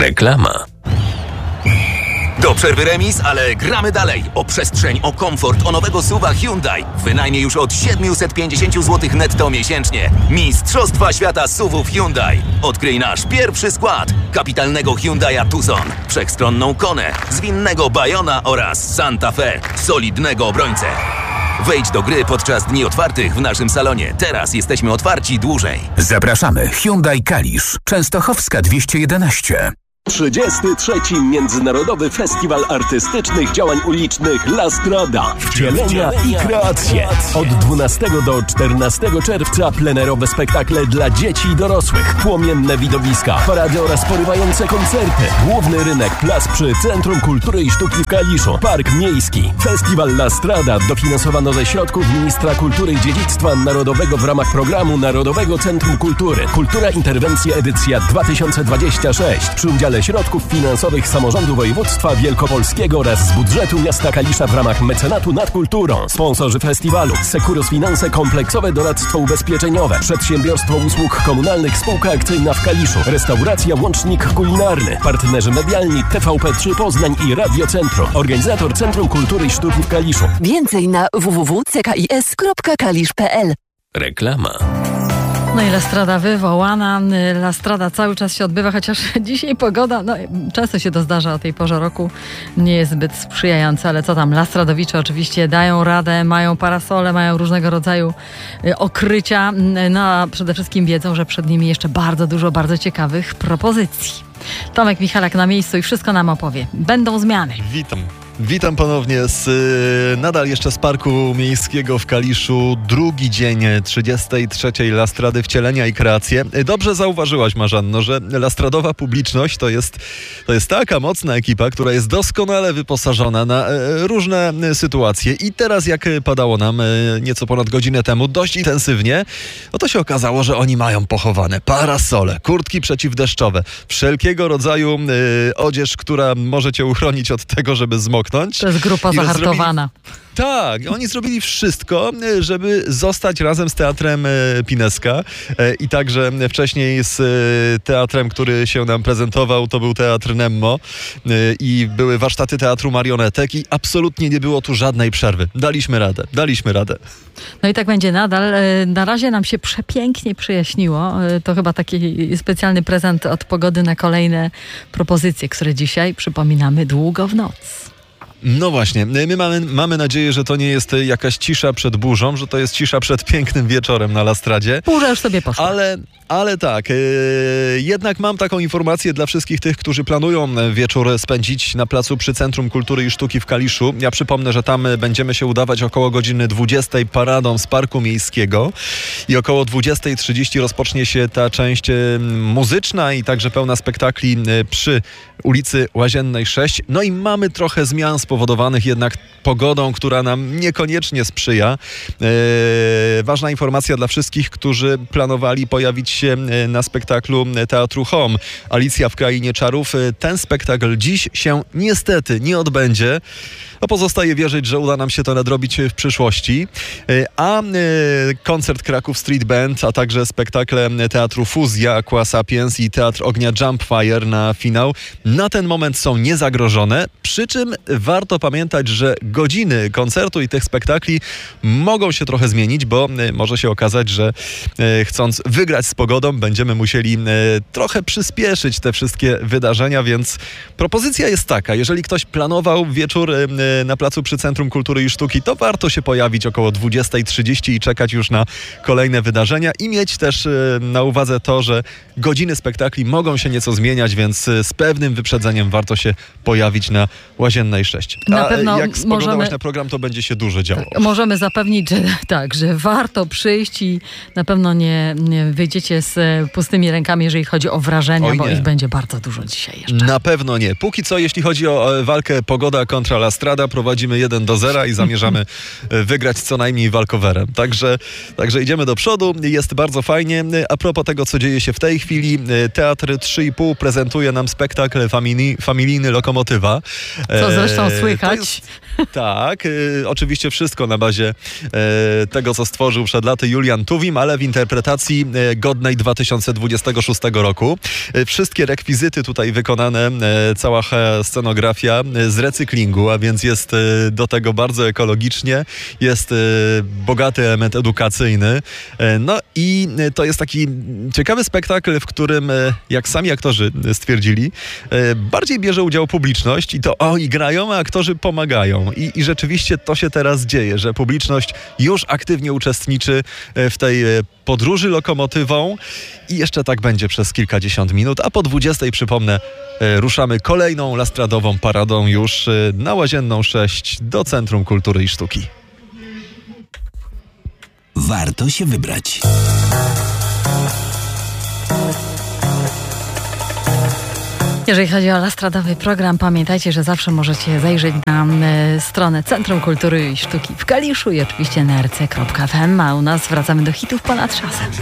Reklama. Do przerwy remis, ale gramy dalej. O przestrzeń, o komfort, o nowego SUV-a Hyundai. Wynajmie już od 750 zł netto miesięcznie. Mistrzostwa świata SUV-ów Hyundai. Odkryj nasz pierwszy skład. Kapitalnego Hyundai'a Tucson, wszechstronną Konę, zwinnego Bayona oraz Santa Fe, solidnego obrońcę. Wejdź do gry podczas dni otwartych w naszym salonie. Teraz jesteśmy otwarci dłużej. Zapraszamy. Hyundai Kalisz, Częstochowska 211. 33. Międzynarodowy Festiwal Artystycznych Działań Ulicznych La Strada. Wcielenia i kreacje. Od 12 do 14 czerwca plenerowe spektakle dla dzieci i dorosłych, płomienne widowiska, parady oraz porywające koncerty. Główny rynek plac przy Centrum Kultury i Sztuki w Kaliszu. Park Miejski. Festiwal La Strada dofinansowano ze środków Ministra Kultury i Dziedzictwa Narodowego w ramach programu Narodowego Centrum Kultury. Kultura Interwencja edycja 2026. Przy udziale środków finansowych samorządu województwa wielkopolskiego oraz z budżetu miasta Kalisza w ramach mecenatu nad kulturą. Sponsorzy festiwalu: Securus Finanse, Kompleksowe Doradztwo Ubezpieczeniowe, Przedsiębiorstwo Usług Komunalnych, Spółka Akcyjna w Kaliszu, Restauracja Łącznik Kulinarny, partnerzy medialni TVP3 Poznań i Radio Centrum. Organizator Centrum Kultury i Sztuki w Kaliszu. Więcej na www.ckis.kalisz.pl. Reklama. No i La Strada wywołana, La Strada cały czas się odbywa, chociaż dzisiaj pogoda, często się to zdarza o tej porze roku, nie jest zbyt sprzyjająca, ale co tam, La Stradowicze oczywiście dają radę, mają parasole, mają różnego rodzaju okrycia, a przede wszystkim wiedzą, że przed nimi jeszcze bardzo dużo bardzo ciekawych propozycji. Tomek Michalak na miejscu i wszystko nam opowie. Będą zmiany. Witam ponownie nadal jeszcze z Parku Miejskiego w Kaliszu. Drugi dzień 33. La Strady Wcielenia i Kreacje. Dobrze zauważyłaś, Marzanno, że lastradowa publiczność to jest taka mocna ekipa, która jest doskonale wyposażona na różne sytuacje. I teraz, jak padało nam nieco ponad godzinę temu dość intensywnie, to się okazało, że oni mają pochowane parasole, kurtki przeciwdeszczowe, wszelkiego rodzaju odzież, która może cię uchronić od tego, żeby zmoknąć. To jest grupa zahartowana. Tak, oni zrobili wszystko, żeby zostać razem z Teatrem Pineska i także wcześniej z teatrem, który się nam prezentował, to był Teatr Nemmo i były warsztaty Teatru Marionetek i absolutnie nie było tu żadnej przerwy. Daliśmy radę. No i tak będzie nadal. Na razie nam się przepięknie przyjaśniło. To chyba taki specjalny prezent od pogody na kolejne propozycje, które dzisiaj przypominamy długo w noc. No właśnie, my mamy nadzieję, że to nie jest jakaś cisza przed burzą, że to jest cisza przed pięknym wieczorem na La Stradzie. Burza już sobie poszła. Ale tak, jednak mam taką informację dla wszystkich tych, którzy planują wieczór spędzić na placu przy Centrum Kultury i Sztuki w Kaliszu. Ja przypomnę, że tam będziemy się udawać około godziny 20 paradą z Parku Miejskiego i około 20:30 rozpocznie się ta część muzyczna i także pełna spektakli przy ulicy Łaziennej 6. No i mamy trochę zmian spowodowanych jednak pogodą, która nam niekoniecznie sprzyja. Ważna informacja dla wszystkich, którzy planowali pojawić się na spektaklu Teatru Home Alicja w Krainie Czarów. Ten spektakl dziś się niestety nie odbędzie. Pozostaje wierzyć, że uda nam się to nadrobić w przyszłości. A koncert Kraków Street Band, a także spektakle Teatru Fuzja, Aqua Sapiens i Teatr Ognia Jumpfire na finał na ten moment są niezagrożone. Przy czym warto pamiętać, że godziny koncertu i tych spektakli mogą się trochę zmienić, bo może się okazać, że chcąc wygrać z pogodą, będziemy musieli trochę przyspieszyć te wszystkie wydarzenia, więc propozycja jest taka, jeżeli ktoś planował wieczór na placu przy Centrum Kultury i Sztuki, to warto się pojawić około 20:30 i czekać już na kolejne wydarzenia i mieć też na uwadze to, że godziny spektakli mogą się nieco zmieniać, więc z pewnym wyprzedzeniem warto się pojawić na Łaziennej 6. Na pewno jak spoglądałaś na program, to będzie się dużo działo. Tak, możemy zapewnić, że warto przyjść i na pewno nie wyjdziecie z pustymi rękami, jeżeli chodzi o wrażenia, bo ich będzie bardzo dużo dzisiaj jeszcze. Na pewno nie. Póki co, jeśli chodzi o walkę pogoda kontra La Strada, prowadzimy 1-0 i zamierzamy wygrać co najmniej walkowerem. Także idziemy do przodu. Jest bardzo fajnie. A propos tego, co dzieje się w tej chwili, Teatr 3,5 prezentuje nam spektakl familijny Lokomotywa. Co zresztą słychać. Tak, oczywiście wszystko na bazie tego, co stworzył przed laty Julian Tuwim, ale w interpretacji godnej 2026 roku. Wszystkie rekwizyty tutaj wykonane, cała scenografia z recyklingu, a więc jest do tego bardzo ekologicznie, jest bogaty element edukacyjny. No i to jest taki ciekawy spektakl, w którym, jak sami aktorzy stwierdzili, bardziej bierze udział publiczność i to i grają, a aktorzy pomagają. I rzeczywiście to się teraz dzieje, że publiczność już aktywnie uczestniczy w tej podróży lokomotywą i jeszcze tak będzie przez kilkadziesiąt minut, a po 20:00, przypomnę, ruszamy kolejną lastradową paradą już na Łazienną 6 do Centrum Kultury i Sztuki. Warto się wybrać. Jeżeli chodzi o lastradowy program, pamiętajcie, że zawsze możecie zajrzeć na stronę Centrum Kultury i Sztuki w Kaliszu i oczywiście na rc.fm, a u nas wracamy do hitów ponad czasem.